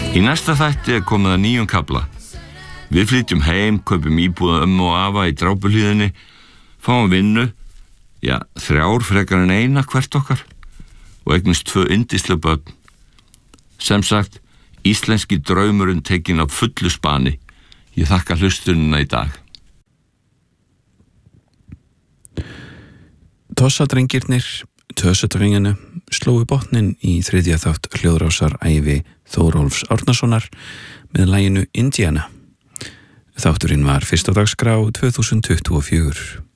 Í næsta þætti komið að nýjum kafla. Við flytjum heim, kaupum íbúð og afa í Drápuhlíðinni, fáum vinnu, 3 frekar en 1 hvert okkar og eignumst 2 yndisleg börn. Sem sagt, íslenski draumurinn tekinn á fullu spani. Ég þakka hlustunina í dag. Tossadrengirnir, Tösudrenginu, slóu botnin í 3. þátt hljóðrásar ævi Þórólfs Árnasonar með laginu Indiana. Þátturinn var fyrst á dagskrá 2024.